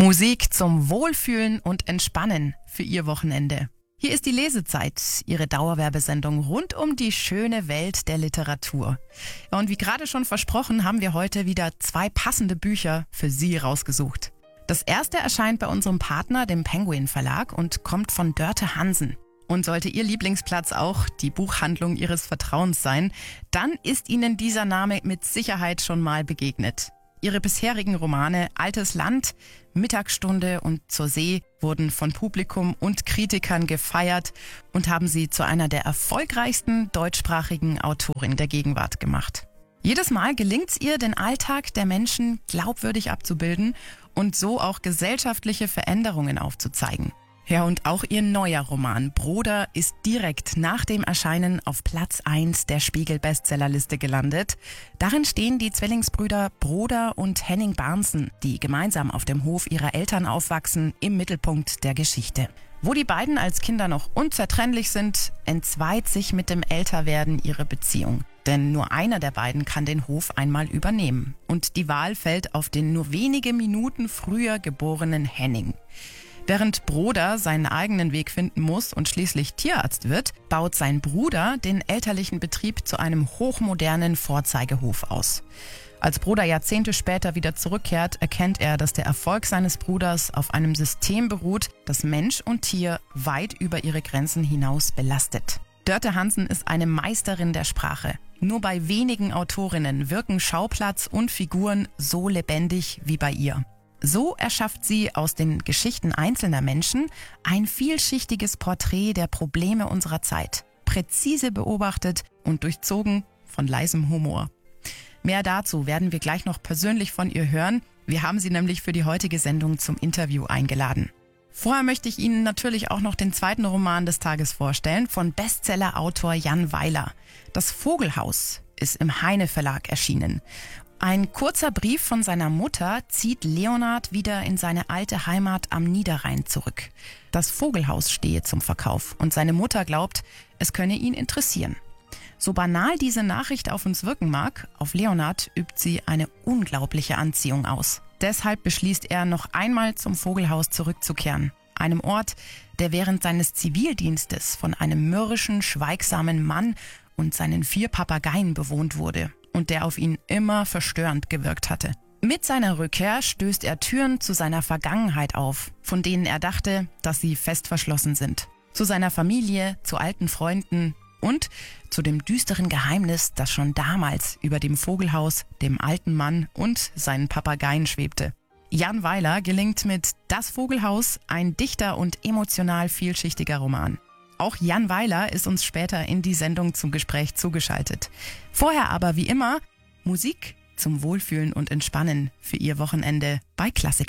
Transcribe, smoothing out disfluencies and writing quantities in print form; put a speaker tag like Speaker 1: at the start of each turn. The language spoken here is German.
Speaker 1: Musik zum Wohlfühlen und Entspannen für Ihr Wochenende. Hier ist die Lesezeit, Ihre Dauerwerbesendung rund um die schöne Welt der Literatur. Und wie gerade schon versprochen, haben wir heute wieder 2 passende Bücher für Sie rausgesucht. Das erste erscheint bei unserem Partner, dem Penguin Verlag, und kommt von Dörte Hansen. Und sollte Ihr Lieblingsplatz auch die Buchhandlung Ihres Vertrauens sein, dann ist Ihnen dieser Name mit Sicherheit schon mal begegnet. Ihre bisherigen Romane Altes Land, Mittagsstunde und Zur See wurden von Publikum und Kritikern gefeiert und haben sie zu einer der erfolgreichsten deutschsprachigen Autorinnen der Gegenwart gemacht. Jedes Mal gelingt es ihr, den Alltag der Menschen glaubwürdig abzubilden und so auch gesellschaftliche Veränderungen aufzuzeigen. Ja, und auch ihr neuer Roman Broder ist direkt nach dem Erscheinen auf Platz 1 der Spiegel-Bestsellerliste gelandet. Darin stehen die Zwillingsbrüder Broder und Henning Barnsen, die gemeinsam auf dem Hof ihrer Eltern aufwachsen, im Mittelpunkt der Geschichte. Wo die beiden als Kinder noch unzertrennlich sind, entzweit sich mit dem Älterwerden ihre Beziehung. Denn nur einer der beiden kann den Hof einmal übernehmen. Und die Wahl fällt auf den nur wenige Minuten früher geborenen Henning. Während Broder seinen eigenen Weg finden muss und schließlich Tierarzt wird, baut sein Bruder den elterlichen Betrieb zu einem hochmodernen Vorzeigehof aus. Als Broder Jahrzehnte später wieder zurückkehrt, erkennt er, dass der Erfolg seines Bruders auf einem System beruht, das Mensch und Tier weit über ihre Grenzen hinaus belastet. Dörte Hansen ist eine Meisterin der Sprache. Nur bei wenigen Autorinnen wirken Schauplatz und Figuren so lebendig wie bei ihr. So erschafft sie aus den Geschichten einzelner Menschen ein vielschichtiges Porträt der Probleme unserer Zeit, präzise beobachtet und durchzogen von leisem Humor. Mehr dazu werden wir gleich noch persönlich von ihr hören. Wir haben sie nämlich für die heutige Sendung zum Interview eingeladen. Vorher möchte ich Ihnen natürlich auch noch den zweiten Roman des Tages vorstellen, von Bestsellerautor Jan Weiler. Das Vogelhaus ist im Heine Verlag erschienen. Ein kurzer Brief von seiner Mutter zieht Leonhard wieder in seine alte Heimat am Niederrhein zurück. Das Vogelhaus stehe zum Verkauf und seine Mutter glaubt, es könne ihn interessieren. So banal diese Nachricht auf uns wirken mag, auf Leonhard übt sie eine unglaubliche Anziehung aus. Deshalb beschließt er, noch einmal zum Vogelhaus zurückzukehren. Einem Ort, der während seines Zivildienstes von einem mürrischen, schweigsamen Mann und seinen 4 Papageien bewohnt wurde und der auf ihn immer verstörend gewirkt hatte. Mit seiner Rückkehr stößt er Türen zu seiner Vergangenheit auf, von denen er dachte, dass sie fest verschlossen sind. Zu seiner Familie, zu alten Freunden und zu dem düsteren Geheimnis, das schon damals über dem Vogelhaus, dem alten Mann und seinen Papageien schwebte. Jan Weiler gelingt mit Das Vogelhaus ein dichter und emotional vielschichtiger Roman. Auch Jan Weiler ist uns später in die Sendung zum Gespräch zugeschaltet. Vorher aber wie immer Musik zum Wohlfühlen und Entspannen für Ihr Wochenende bei Klassik.